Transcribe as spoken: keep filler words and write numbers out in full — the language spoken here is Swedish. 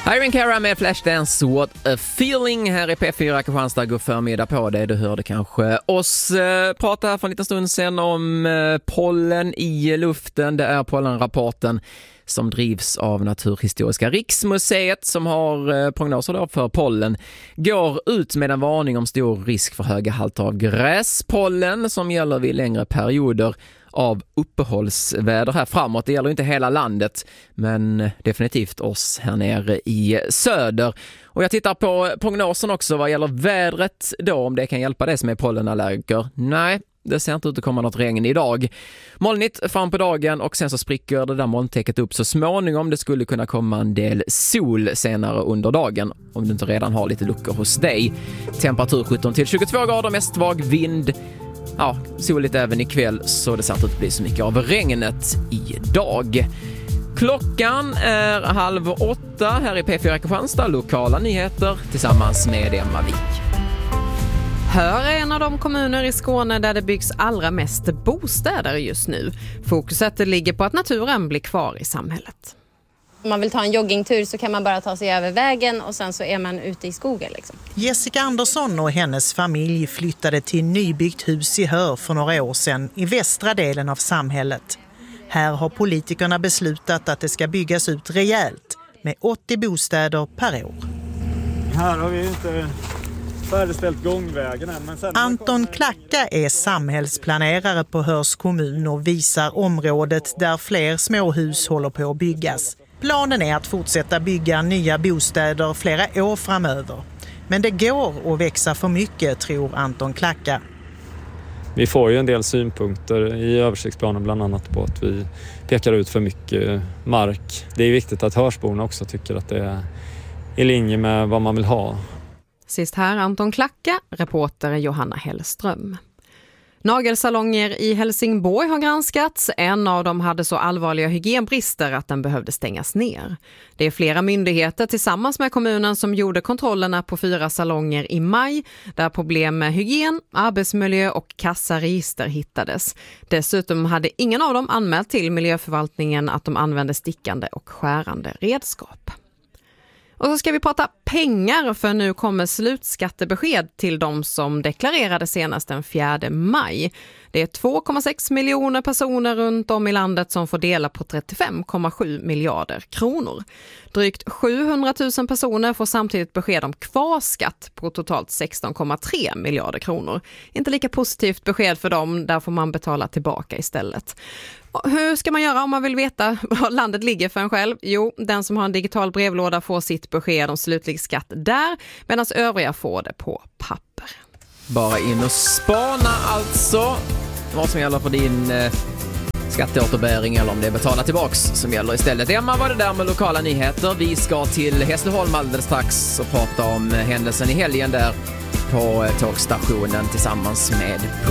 Irene Cara med Flashdance, What a feeling här i P fyra Kristianstad. God förmiddag på det. Du hörde kanske oss eh, prata här för en liten stund sedan om eh, pollen i luften. Det är pollenrapporten som drivs av Naturhistoriska riksmuseet som har eh, prognoser då för pollen. Går ut med en varning om stor risk för höga halter av gräspollen som gäller vid längre perioder av uppehållsväder här framåt. Det gäller inte hela landet, men definitivt oss här nere i söder. Och jag tittar på prognosen också vad gäller vädret då, om det kan hjälpa dig som är pollenallergiker. Nej, det ser inte ut att komma något regn idag. Molnigt fram på dagen och sen så spricker det där molntäcket upp så småningom. Det skulle kunna komma en del sol senare under dagen om du inte redan har lite luckor hos dig. Temperatur sjutton till tjugotvå grader, mest svag vind. Ja, soligt även ikväll, så det ser inte ut att bli så mycket av regnet idag. Klockan är halv åtta här i P fyra Kristianstad. Lokala nyheter tillsammans med Emma Wik. Hör är en av de kommuner i Skåne där det byggs allra mest bostäder just nu. Fokuset ligger på att naturen blir kvar i samhället. Om man vill ta en joggingtur så kan man bara ta sig över vägen och sen så är man ute i skogen liksom. Jessica Andersson och hennes familj flyttade till nybyggt hus i Hör för några år sedan i västra delen av samhället. Här har politikerna beslutat att det ska byggas ut rejält med åttio bostäder per år. Här har vi inte färdigställt gångvägen än. Men sen Anton Klacka är samhällsplanerare på Hörs kommun och visar området där fler småhus håller på att byggas. Planen är att fortsätta bygga nya bostäder flera år framöver. Men det går att växa för mycket, tror Anton Klacka. Vi får ju en del synpunkter i översiktsplanen bland annat på att vi pekar ut för mycket mark. Det är viktigt att Hörsborna också tycker att det är i linje med vad man vill ha. Sist här Anton Klacka, reporter Johanna Hellström. Nagelsalonger i Helsingborg har granskats. En av dem hade så allvarliga hygienbrister att den behövde stängas ner. Det är flera myndigheter tillsammans med kommunen som gjorde kontrollerna på fyra salonger i maj, där problem med hygien, arbetsmiljö och kassaregister hittades. Dessutom hade ingen av dem anmält till miljöförvaltningen att de använde stickande och skärande redskap. Och så ska vi prata pengar, för nu kommer slutskattebesked till de som deklarerade senast den fjärde maj. Det är två komma sex miljoner personer runt om i landet som får dela på trettiofem komma sju miljarder kronor. Drygt sjuhundratusen personer får samtidigt besked om kvarskatt på totalt sexton komma tre miljarder kronor. Inte lika positivt besked för dem, där får man betala tillbaka istället. Hur ska man göra om man vill veta var landet ligger för en själv? Jo, den som har en digital brevlåda får sitt besked om slutlig skatt där, medan övriga får det på papper. Bara in och spana alltså vad som gäller för din eh, skatteåterbäring eller om det är betalat tillbaks som gäller istället. Emma var det där med lokala nyheter. Vi ska till Hässleholm alldeles strax och prata om händelsen i helgen där på tågstationen tillsammans med